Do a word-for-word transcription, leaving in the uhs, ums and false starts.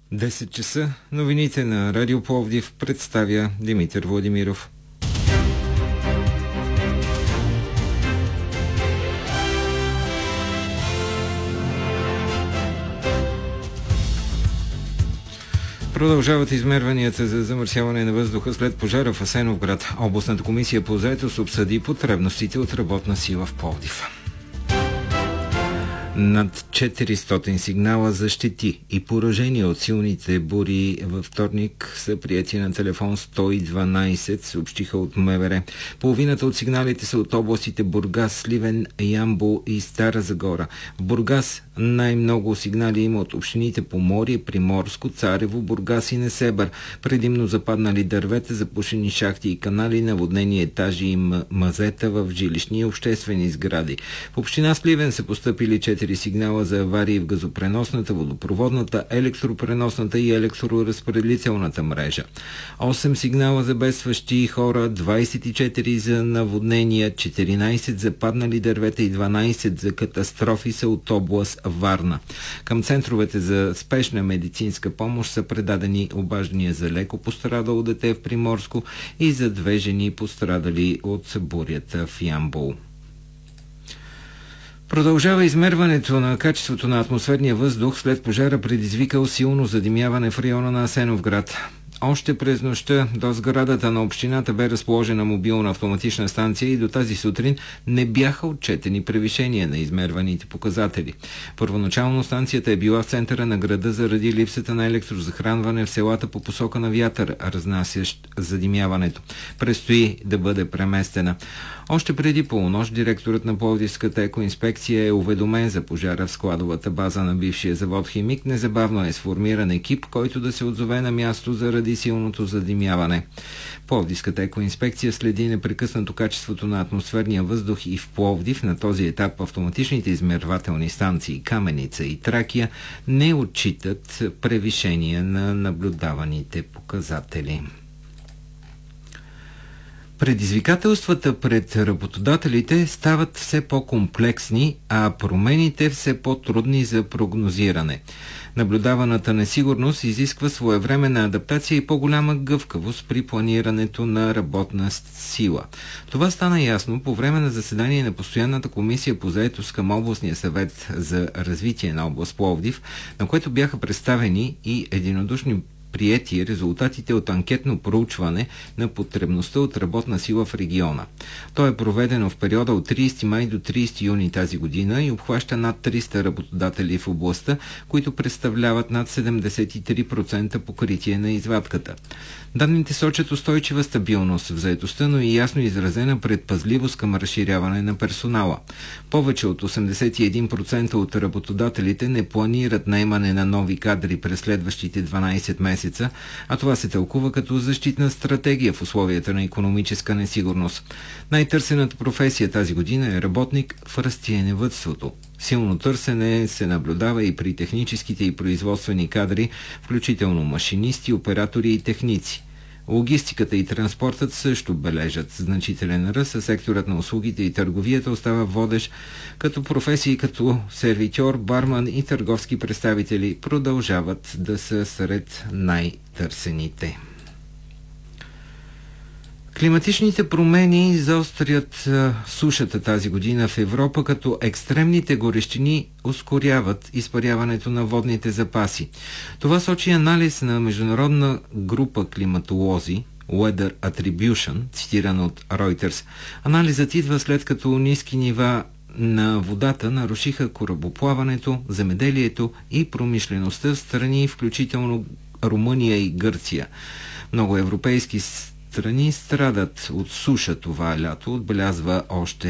десет часа. Новините на Радио Пловдив представя Димитър Владимиров. Продължават измерванията за замърсяване на въздуха след пожара в Асеновград. Областната комисия по заетост обсъди потребностите от работна сила в Пловдив. Над четиристотин сигнала за щети и поражения от силните бури във вторник са приети на телефон сто и дванайсет, съобщиха от МВР. Половината от сигналите са от областите Бургас, Сливен, Ямбол и Стара Загора. В Бургас най-много сигнали има от общините Поморие, Приморско, Царево, Бургас и Несебър. Предимно западнали дървета, запушени шахти и канали, наводнени етажи и мазета в жилищни и обществени сгради. В община Сливен са постъпили четири сигнала за аварии в газопреносната, водопроводната, електропреносната и електроразпределителната мрежа. осем сигнала за бедстващи хора, двайсет и четири за наводнения, четиринайсет за паднали дървета и дванайсет за катастрофи са от област Варна. Към центровете за спешна медицинска помощ са предадени обаждания за леко пострадало дете в Приморско и за две жени пострадали от бурята в Ямбол. Продължава измерването на качеството на атмосферния въздух след пожара, предизвикал силно задимяване в района на Асеновград. Още през нощта до сградата на общината бе разположена мобилна автоматична станция и до тази сутрин не бяха отчетени превишения на измерваните показатели. Първоначално станцията е била в центъра на града заради липсата на електрозахранване в селата по посока на вятър, разнасящ задимяването. Предстои да бъде преместена. Още преди полунощ директорът на Пловдивската екоинспекция е уведомен за пожара в складовата база на бившия завод Химик. Незабавно е сформиран екип, който да се отзове на място заради силното задимяване. Пловдивската екоинспекция следи непрекъснато качеството на атмосферния въздух и в Пловдив. На този етап автоматичните измервателни станции Каменица и Тракия не отчитат превишения на наблюдаваните показатели. Предизвикателствата пред работодателите стават все по-комплексни, а промените все по-трудни за прогнозиране. Наблюдаваната несигурност изисква своевременна адаптация и по-голяма гъвкавост при планирането на работна сила. Това стана ясно по време на заседание на Постоянната комисия по заетост към областния съвет за развитие на област Пловдив, на което бяха представени и единодушни приети резултатите от анкетно проучване на потребността от работна сила в региона. То е проведено в периода от трийсети май до трийсети юни тази година и обхваща над триста работодатели в областта, които представляват над седемдесет и три процента покритие на извадката. Данните сочат устойчива стабилност в заетостта, но и ясно изразена предпазливост към разширяване на персонала. Повече от осемдесет и един процента от работодателите не планират наемане на нови кадри през следващите дванайсет месеца, а това се тълкува като защитна стратегия в условията на икономическа несигурност. Най-търсената професия тази година е работник в растениевъдството. Силно търсене се наблюдава и при техническите и производствени кадри, включително машинисти, оператори и техници. Логистиката и транспортът също бележат значителен ръст, а секторът на услугите и търговията остава водещ, като професии като сервитьор, барман и търговски представители продължават да са сред най-търсените. Климатичните промени заострят сушата тази година в Европа, като екстремните горещини ускоряват изпаряването на водните запаси. Това сочи анализ на международна група климатолози Weather Attribution, цитиран от Reuters. Анализът идва след като ниски нива на водата нарушиха корабоплаването, земеделието и промишлеността в страни, включително Румъния и Гърция. Много европейски страни страдат от суша това лято, отбелязва още